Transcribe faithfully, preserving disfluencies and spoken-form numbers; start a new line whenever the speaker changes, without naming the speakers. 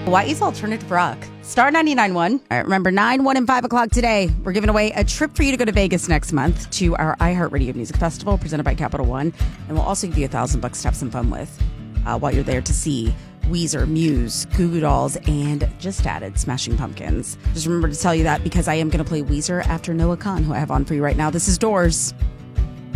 Hawaii's alternative rock. Star ninety-nine point one. All right, remember, nine, one, and five o'clock today. We're giving away a trip for you to go to Vegas next month to our iHeartRadio Music Festival presented by Capital One. And we'll also give you a thousand bucks to have some fun with uh, while you're there to see Weezer, Muse, Goo Goo Dolls, and just added Smashing Pumpkins. Just remember to tell you that because I am going to play Weezer after Noah Khan, who I have on for you right now. This is Doors.